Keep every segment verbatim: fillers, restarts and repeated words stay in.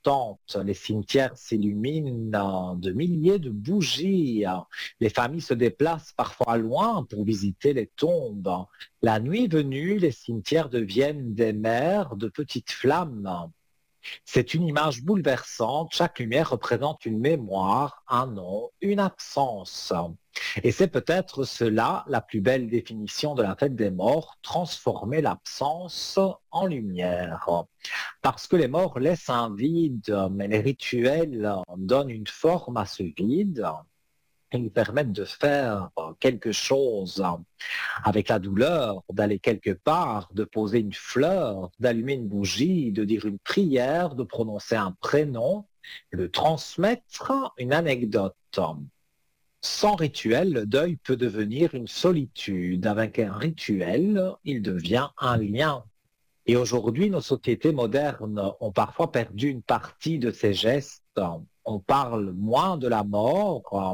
importante. Les cimetières s'illuminent de milliers de bougies. Les familles se déplacent parfois loin pour visiter les tombes. La nuit venue, les cimetières deviennent des mers de petites flammes. C'est une image bouleversante. Chaque lumière représente une mémoire, un nom, une absence. Et c'est peut-être cela la plus belle définition de la fête des morts, transformer l'absence en lumière. Parce que les morts laissent un vide, mais les rituels donnent une forme à ce vide. Ils nous permettent de faire quelque chose avec la douleur, d'aller quelque part, de poser une fleur, d'allumer une bougie, de dire une prière, de prononcer un prénom, et de transmettre une anecdote. Sans rituel, le deuil peut devenir une solitude. Avec un rituel, il devient un lien. Et aujourd'hui, nos sociétés modernes ont parfois perdu une partie de ces gestes. On parle moins de la mort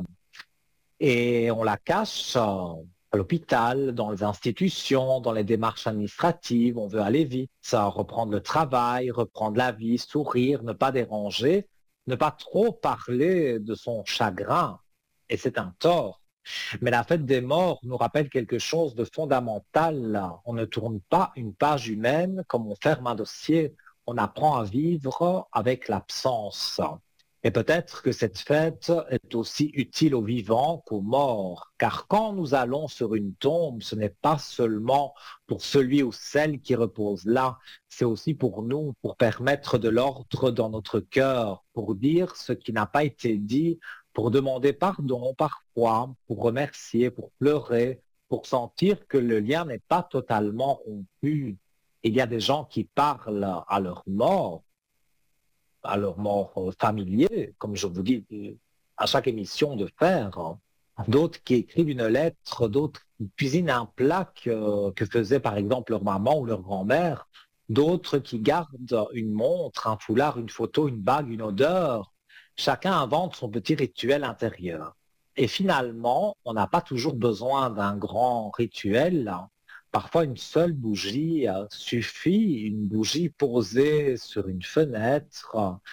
et on la cache à l'hôpital, dans les institutions, dans les démarches administratives. On veut aller vite, reprendre le travail, reprendre la vie, sourire, ne pas déranger, ne pas trop parler de son chagrin. Et c'est un tort. Mais la fête des morts nous rappelle quelque chose de fondamental. On ne tourne pas une page humaine comme on ferme un dossier. On apprend à vivre avec l'absence. Et peut-être que cette fête est aussi utile aux vivants qu'aux morts. Car quand nous allons sur une tombe, ce n'est pas seulement pour celui ou celle qui repose là, c'est aussi pour nous, pour permettre de l'ordre dans notre cœur, pour dire ce qui n'a pas été dit, pour demander pardon parfois, pour remercier, pour pleurer, pour sentir que le lien n'est pas totalement rompu. Il y a des gens qui parlent à leur mort, à leur mort familier, comme je vous dis à chaque émission de faire. D'autres qui écrivent une lettre, d'autres qui cuisinent un plat que, que faisait par exemple leur maman ou leur grand-mère, d'autres qui gardent une montre, un foulard, une photo, une bague, une odeur. Chacun invente son petit rituel intérieur. Et finalement, on n'a pas toujours besoin d'un grand rituel. Parfois, une seule bougie suffit, une bougie posée sur une fenêtre,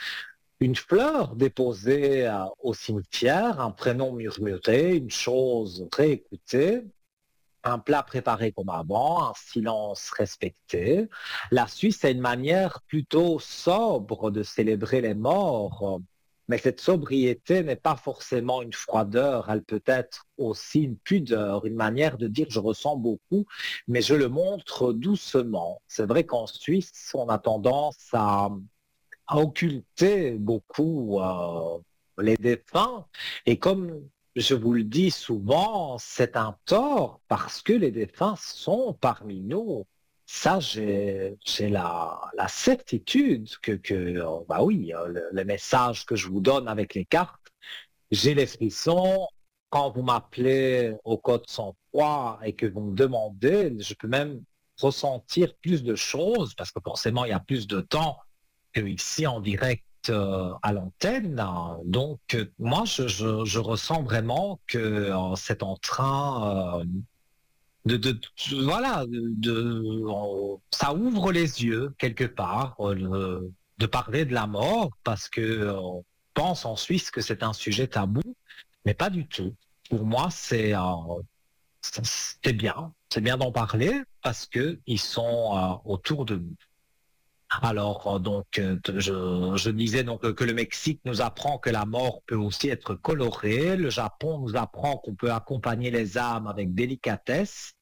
une fleur déposée au cimetière, un prénom murmuré, une chose réécoutée, un plat préparé comme avant, un silence respecté. La Suisse a une manière plutôt sobre de célébrer les morts. Mais cette sobriété n'est pas forcément une froideur, elle peut être aussi une pudeur, une manière de dire je ressens beaucoup, mais je le montre doucement. C'est vrai qu'en Suisse, on a tendance à, à occulter beaucoup euh, les défunts, et comme je vous le dis souvent, c'est un tort parce que les défunts sont parmi nous. Ça, j'ai la, la certitude que, que bah oui, le, le message que je vous donne avec les cartes, j'ai les frissons. Quand vous m'appelez au code cent trois et que vous me demandez, je peux même ressentir plus de choses parce que forcément, il y a plus de temps que ici en direct euh, à l'antenne. Donc, euh, moi, je, je, je ressens vraiment que euh, c'est en train... Euh, de, de, de- voilà, de, de- on- ça ouvre les yeux quelque part euh, de parler de la mort parce que euh, on pense en Suisse que c'est un sujet tabou, mais pas du tout. Pour moi, c'est euh, c'est bien, c'est bien d'en parler parce que ils sont euh, autour de nous. Alors, euh, donc, euh, je, je disais donc euh, que le Mexique nous apprend que la mort peut aussi être colorée. Le Japon nous apprend qu'on peut accompagner les âmes avec délicatesse.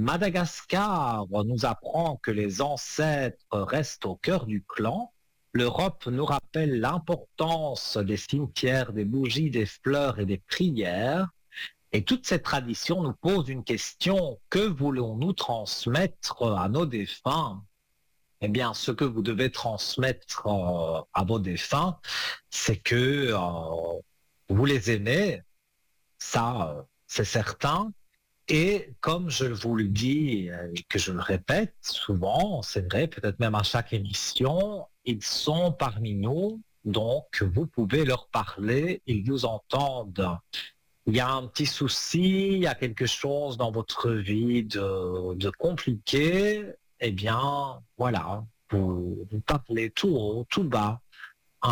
Madagascar nous apprend que les ancêtres restent au cœur du clan. L'Europe nous rappelle l'importance des cimetières, des bougies, des fleurs et des prières. Et toutes ces traditions nous posent une question: que voulons-nous transmettre à nos défunts? Eh bien, ce que vous devez transmettre euh, à vos défunts, c'est que euh, vous les aimez, ça, euh, c'est certain. Et comme je vous le dis euh, et que je le répète souvent, c'est vrai, peut-être même à chaque émission, ils sont parmi nous, donc vous pouvez leur parler, ils vous entendent. Il y a un petit souci, il y a quelque chose dans votre vie de, de compliqué, eh bien, voilà, vous, vous parlez tout haut, tout bas.